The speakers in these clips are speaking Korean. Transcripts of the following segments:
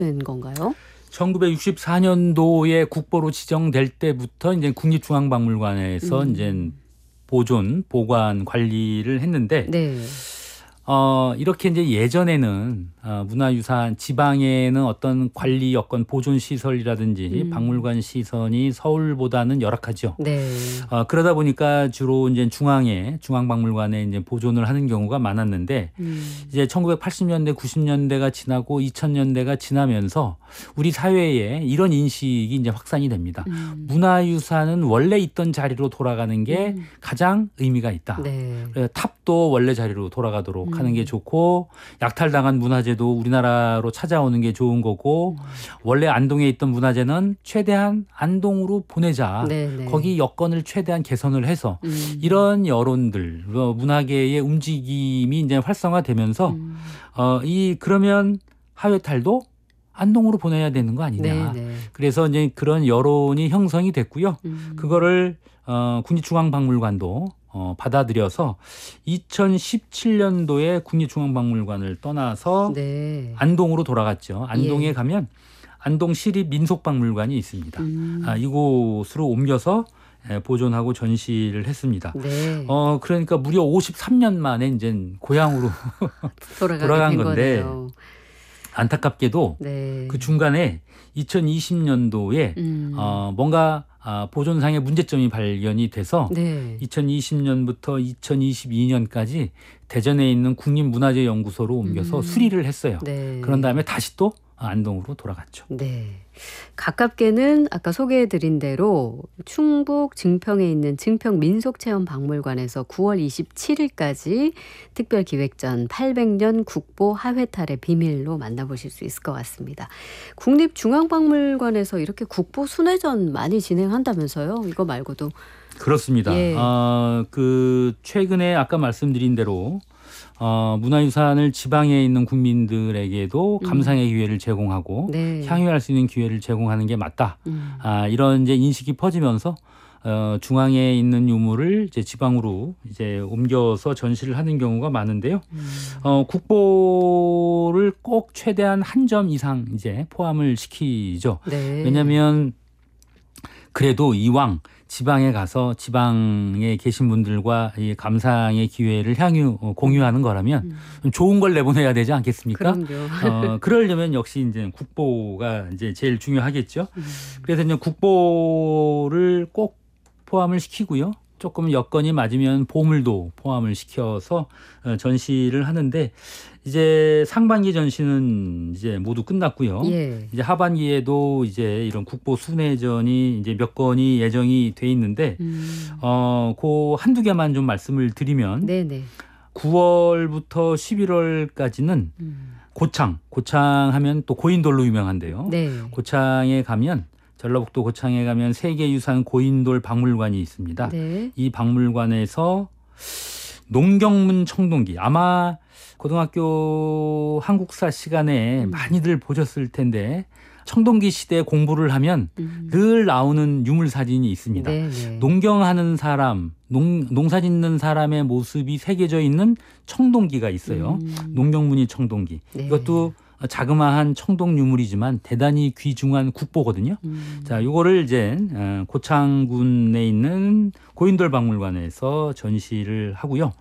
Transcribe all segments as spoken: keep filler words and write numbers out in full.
된 건가요? 천구백육십사 년도에 국보로 지정될 때부터 이제 국립중앙박물관에서 음. 이제 보존, 보관, 관리를 했는데 네. 어, 이렇게 이제 예전에는 어, 문화유산 지방에는 어떤 관리 여건 보존 시설이라든지 음. 박물관 시설이 서울보다는 열악하죠. 네. 어, 그러다 보니까 주로 이제 중앙에 중앙박물관에 이제 보존을 하는 경우가 많았는데 음. 이제 천구백팔십 년대, 구십 년대가 지나고 이천 년대가 지나면서 우리 사회에 이런 인식이 이제 확산이 됩니다. 음. 문화유산은 원래 있던 자리로 돌아가는 게 음. 가장 의미가 있다. 네. 그래서 탑도 원래 자리로 돌아가도록 음. 하는 게 좋고 약탈당한 문화재도 우리나라로 찾아오는 게 좋은 거고 음. 원래 안동에 있던 문화재는 최대한 안동으로 보내자. 네네. 거기 여건을 최대한 개선을 해서 음. 이런 여론들, 어, 문화계의 움직임이 이제 활성화되면서 음. 어, 이 그러면 하회탈도 안동으로 보내야 되는 거 아니냐. 네네. 그래서 이제 그런 여론이 형성이 됐고요. 음. 그거를 어, 국립중앙박물관도 어, 받아들여서 이천십칠 년도에 국립중앙박물관을 떠나서 네. 안동으로 돌아갔죠. 안동에 예. 가면 안동 시립민속박물관이 있습니다. 음. 아, 이곳으로 옮겨서 예, 보존하고 전시를 했습니다. 네. 어, 그러니까 무려 오십삼 년 만에 이제 고향으로 돌아가게 돌아간 된 건데 거네요. 안타깝게도 네. 그 중간에 이천이십 년도에 음. 어, 뭔가 아, 보존상의 문제점이 발견이 돼서 네. 이천이십 년부터 이천이십이 년까지 대전에 있는 국립문화재연구소로 옮겨서 음. 수리를 했어요. 네. 그런 다음에 다시 또 안동으로 돌아갔죠. 네. 가깝게는 아까 소개해드린 대로 충북 증평에 있는 증평민속체험박물관에서 구월 이십칠일까지 특별기획전 팔백 년 국보 하회탈의 비밀로 만나보실 수 있을 것 같습니다. 국립중앙박물관에서 이렇게 국보 순회전 많이 진행한다면서요? 이거 말고도. 그렇습니다. 예. 어, 그 최근에 아까 말씀드린 대로 어, 문화유산을 지방에 있는 국민들에게도 음. 감상의 기회를 제공하고 네. 향유할 수 있는 기회를 제공하는 게 맞다. 음. 아, 이런 이제 인식이 퍼지면서 어, 중앙에 있는 유물을 이제 지방으로 이제 옮겨서 전시를 하는 경우가 많은데요. 음. 어, 국보를 꼭 최대한 한 점 이상 이제 포함을 시키죠. 네. 왜냐하면 그래도 이왕 지방에 가서 지방에 계신 분들과 이 감상의 기회를 향유 어, 공유하는 거라면 음. 좀 좋은 걸 내보내야 되지 않겠습니까? 그럼요. 어, 그러려면 역시 이제 국보가 이제 제일 중요하겠죠. 음. 그래서 이제 국보를 꼭 포함을 시키고요. 조금 여건이 맞으면 보물도 포함을 시켜서 어, 전시를 하는데 이제 상반기 전시는 이제 모두 끝났고요. 예. 이제 하반기에도 이제 이런 국보 순회전이 이제 몇 건이 예정이 돼 있는데 음. 어, 그 한두 개만 좀 말씀을 드리면 네네. 구월부터 십일월까지는 음. 고창, 고창 하면 또 고인돌로 유명한데요. 네. 고창에 가면 전라북도 고창에 가면 세계유산 고인돌 박물관이 있습니다. 네. 이 박물관에서 농경문 청동기 아마 고등학교 한국사 시간에 음. 많이들 보셨을 텐데 청동기 시대 공부를 하면 음. 늘 나오는 유물 사진이 있습니다. 네네. 농경하는 사람, 농, 농사 짓는 사람의 모습이 새겨져 있는 청동기가 있어요. 음. 농경문이 청동기. 네. 이것도 자그마한 청동 유물이지만 대단히 귀중한 국보거든요. 음. 자, 요거를 이제 고창군에 있는 고인돌 박물관에서 전시를 하고요.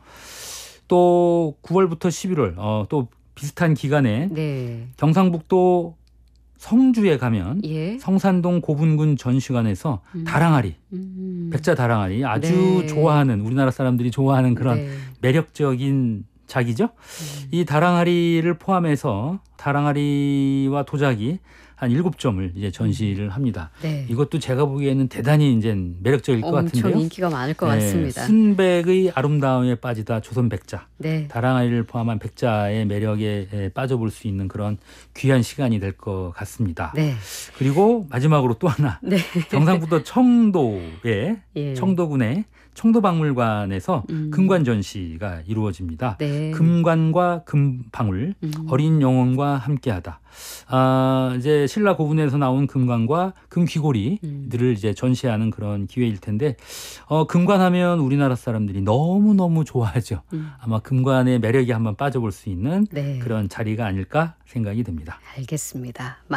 또 구월부터 십일월 어, 또 비슷한 기간에 네. 경상북도 성주에 가면 예. 성산동 고분군 전시관에서 음. 다랑아리, 음. 백자 다랑아리 아주 네. 좋아하는 우리나라 사람들이 좋아하는 그런 네. 매력적인 작이죠. 음. 이 다랑아리를 포함해서 다랑아리와 도자기 한 일곱 점을 이제 전시를 합니다. 네. 이것도 제가 보기에는 대단히 이제 매력적일 것 엄청 같은데요. 인기가 많을 것 네, 같습니다. 순백의 아름다움에 빠지다 조선 백자. 네. 다랑아리를 포함한 백자의 매력에 빠져볼 수 있는 그런 귀한 시간이 될 것 같습니다. 네. 그리고 마지막으로 또 하나 네. 경상북도 청도의 예. 청도군의 청도박물관에서 음. 금관 전시가 이루어집니다. 네. 금관과 금방울, 음. 어린 영혼과 함께하다. 아, 이제 신라 고분에서 나온 금관과 금귀고리들을 음. 이제 전시하는 그런 기회일 텐데, 어, 금관하면 우리나라 사람들이 너무 너무 좋아하죠. 음. 아마 금관의 매력에 한번 빠져볼 수 있는 네. 그런 자리가 아닐까 생각이 듭니다. 알겠습니다.